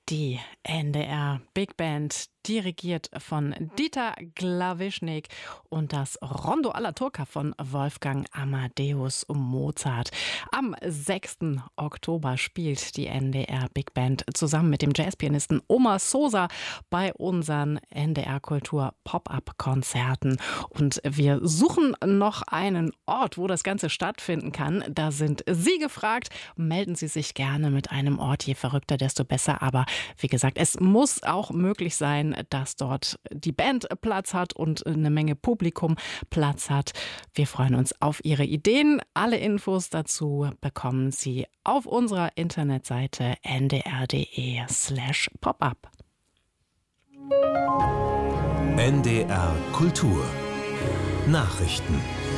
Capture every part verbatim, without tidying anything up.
Die N D R Big Band, dirigiert von Dieter Glawischnik, und das Rondo alla Turca von Wolfgang Amadeus Mozart. Am sechsten Oktober spielt die N D R Big Band zusammen mit dem Jazzpianisten Omar Sosa bei unseren N D R Kultur Pop-up-Konzerten. Und wir suchen noch einen Ort, wo das Ganze stattfinden kann. Da sind Sie gefragt. Melden Sie sich gerne mit einem Ort. Je verrückter, desto besser. Aber wie gesagt, es muss auch möglich sein, dass dort die Band Platz hat und eine Menge Publikum Platz hat. Wir freuen uns auf Ihre Ideen. Alle Infos dazu bekommen Sie auf unserer Internetseite n d r punkt d e slash pop up. N D R Kultur Nachrichten.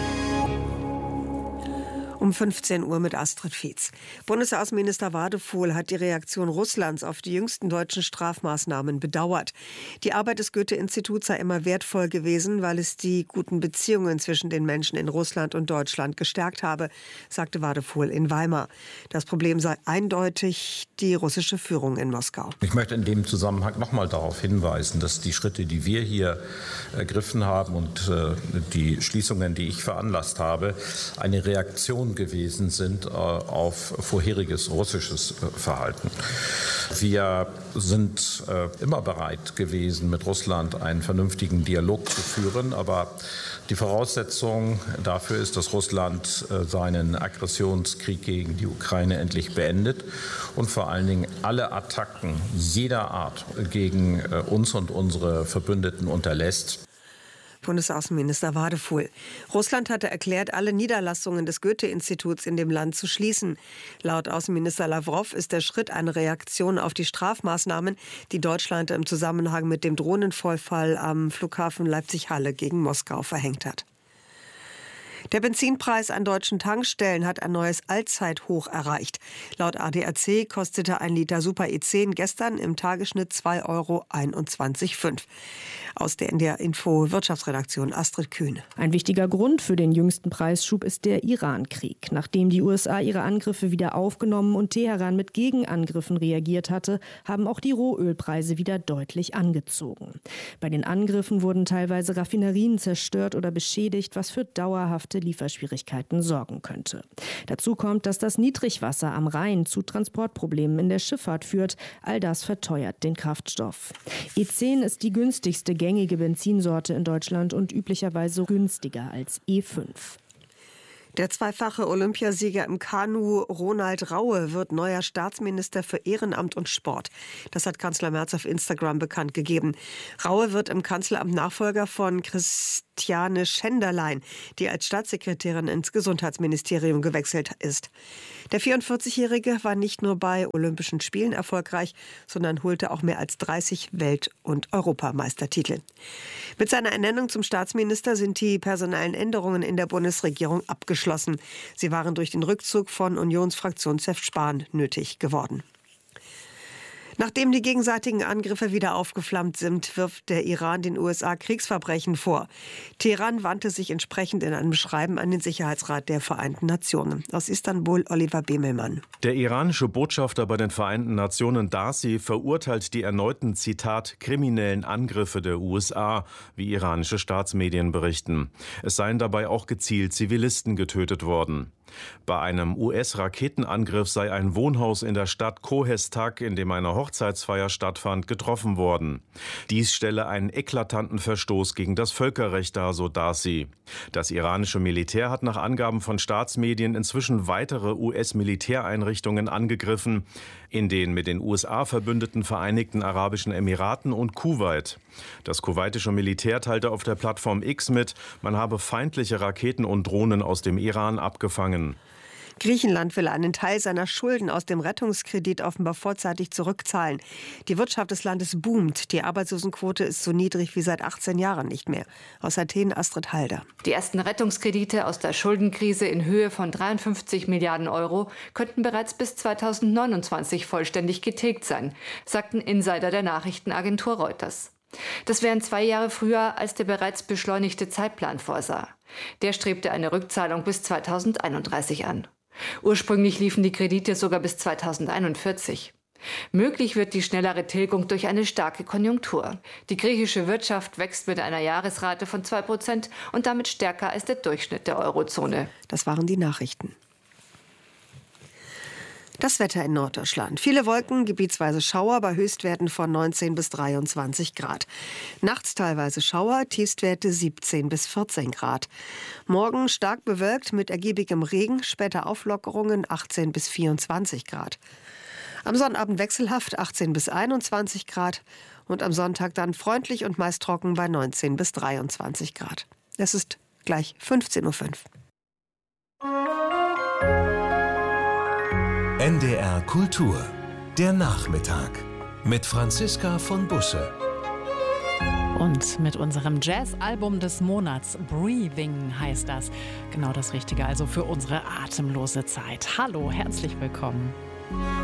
Um fünfzehn Uhr mit Astrid Fietz. Bundesaußenminister Wadefuhl hat die Reaktion Russlands auf die jüngsten deutschen Strafmaßnahmen bedauert. Die Arbeit des Goethe-Instituts sei immer wertvoll gewesen, weil es die guten Beziehungen zwischen den Menschen in Russland und Deutschland gestärkt habe, sagte Wadefuhl in Weimar. Das Problem sei eindeutig die russische Führung in Moskau. Ich möchte in dem Zusammenhang noch mal darauf hinweisen, dass die Schritte, die wir hier ergriffen haben und äh, die Schließungen, die ich veranlasst habe, eine Reaktion gewesen sind auf vorheriges russisches Verhalten. Wir sind immer bereit gewesen, mit Russland einen vernünftigen Dialog zu führen, aber die Voraussetzung dafür ist, dass Russland seinen Aggressionskrieg gegen die Ukraine endlich beendet und vor allen Dingen alle Attacken jeder Art gegen uns und unsere Verbündeten unterlässt. Bundesaußenminister Wadefuhl. Russland hatte erklärt, alle Niederlassungen des Goethe-Instituts in dem Land zu schließen. Laut Außenminister Lawrow ist der Schritt eine Reaktion auf die Strafmaßnahmen, die Deutschland im Zusammenhang mit dem Drohnenvorfall am Flughafen Leipzig-Halle gegen Moskau verhängt hat. Der Benzinpreis an deutschen Tankstellen hat ein neues Allzeithoch erreicht. Laut A D A C kostete ein Liter Super E zehn gestern im Tagesschnitt zwei Euro einundzwanzig Komma fünf. Aus der N D R Info Wirtschaftsredaktion Astrid Kühn. Ein wichtiger Grund für den jüngsten Preisschub ist der Iran-Krieg. Nachdem die U S A ihre Angriffe wieder aufgenommen und Teheran mit Gegenangriffen reagiert hatte, haben auch die Rohölpreise wieder deutlich angezogen. Bei den Angriffen wurden teilweise Raffinerien zerstört oder beschädigt, was für dauerhafte Lieferschwierigkeiten sorgen könnte. Dazu kommt, dass das Niedrigwasser am Rhein zu Transportproblemen in der Schifffahrt führt. All das verteuert den Kraftstoff. E zehn ist die günstigste gängige Benzinsorte in Deutschland und üblicherweise günstiger als E fünf. Der zweifache Olympiasieger im Kanu Ronald Raue wird neuer Staatsminister für Ehrenamt und Sport. Das hat Kanzler Merz auf Instagram bekannt gegeben. Raue wird im Kanzleramt Nachfolger von Christiane Schenderlein, die als Staatssekretärin ins Gesundheitsministerium gewechselt ist. Der vierundvierzigjährige war nicht nur bei Olympischen Spielen erfolgreich, sondern holte auch mehr als dreißig Welt- und Europameistertitel. Mit seiner Ernennung zum Staatsminister sind die personellen Änderungen in der Bundesregierung abgeschlossen. Sie waren durch den Rückzug von Unionsfraktionschef Spahn nötig geworden. Nachdem die gegenseitigen Angriffe wieder aufgeflammt sind, wirft der Iran den U S A Kriegsverbrechen vor. Teheran wandte sich entsprechend in einem Schreiben an den Sicherheitsrat der Vereinten Nationen. Aus Istanbul, Oliver Bemelmann. Der iranische Botschafter bei den Vereinten Nationen Darsi verurteilt die erneuten, Zitat, kriminellen Angriffe der U S A, wie iranische Staatsmedien berichten. Es seien dabei auch gezielt Zivilisten getötet worden. Bei einem U S-Raketenangriff sei ein Wohnhaus in der Stadt Kohestak, in dem eine Hochzeitsfeier stattfand, getroffen worden. Dies stelle einen eklatanten Verstoß gegen das Völkerrecht dar, so Darsi. Das iranische Militär hat nach Angaben von Staatsmedien inzwischen weitere U S-Militäreinrichtungen angegriffen, in den mit den U S A verbündeten Vereinigten Arabischen Emiraten und Kuwait. Das kuwaitische Militär teilte auf der Plattform X mit, man habe feindliche Raketen und Drohnen aus dem Iran abgefangen. Griechenland will einen Teil seiner Schulden aus dem Rettungskredit offenbar vorzeitig zurückzahlen. Die Wirtschaft des Landes boomt. Die Arbeitslosenquote ist so niedrig wie seit achtzehn Jahren nicht mehr. Aus Athen Astrid Halder. Die ersten Rettungskredite aus der Schuldenkrise in Höhe von dreiundfünfzig Milliarden Euro könnten bereits bis zweitausendneunundzwanzig vollständig getilgt sein, sagten Insider der Nachrichtenagentur Reuters. Das wären zwei Jahre früher, als der bereits beschleunigte Zeitplan vorsah. Der strebte eine Rückzahlung bis zweitausendeinunddreißig an. Ursprünglich liefen die Kredite sogar bis zweitausendeinundvierzig. Möglich wird die schnellere Tilgung durch eine starke Konjunktur. Die griechische Wirtschaft wächst mit einer Jahresrate von zwei Prozent und damit stärker als der Durchschnitt der Eurozone. Das waren die Nachrichten. Das Wetter in Norddeutschland. Viele Wolken, gebietsweise Schauer bei Höchstwerten von neunzehn bis dreiundzwanzig Grad. Nachts teilweise Schauer, Tiefstwerte siebzehn bis vierzehn Grad. Morgen stark bewölkt mit ergiebigem Regen, später Auflockerungen achtzehn bis vierundzwanzig Grad. Am Sonnabend wechselhaft achtzehn bis einundzwanzig Grad und am Sonntag dann freundlich und meist trocken bei neunzehn bis dreiundzwanzig Grad. Es ist gleich fünfzehn Uhr fünf. N D R Kultur, der Nachmittag mit Franziska von Busse. Und mit unserem Jazz-Album des Monats, Breathing heißt das. Genau das Richtige also für unsere atemlose Zeit. Hallo, herzlich willkommen.